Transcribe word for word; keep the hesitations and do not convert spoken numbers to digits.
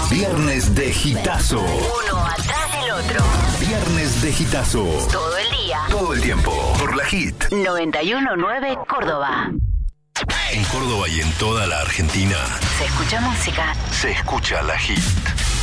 Viernes de Hitazo. Uno atrás del otro. Viernes de Hitazo. Todo el día. Todo el tiempo. Por la Hit. noventa y uno punto nueve Córdoba. En Córdoba y en toda la Argentina. Se escucha música. Se escucha la Hit.